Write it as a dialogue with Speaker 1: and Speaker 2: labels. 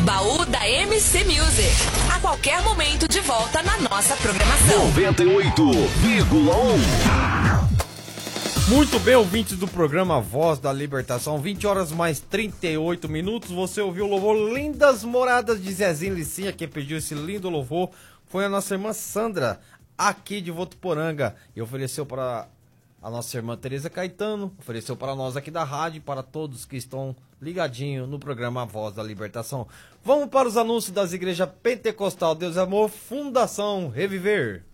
Speaker 1: Baú da MC Music. A qualquer momento de volta na nossa programação.
Speaker 2: 98,1. Muito bem, ouvintes do programa Voz da Libertação, 20 horas mais 38 minutos. Você ouviu o louvor Lindas Moradas de Zezinho Licinha. Quem pediu esse lindo louvor foi a nossa irmã Sandra, aqui de Votuporanga, e ofereceu para a nossa irmã Tereza Caetano, ofereceu para nós aqui da rádio e para todos que estão ligadinhos no programa Voz da Libertação. Vamos para os anúncios das igrejas Pentecostal Deus e Amor, Fundação Reviver.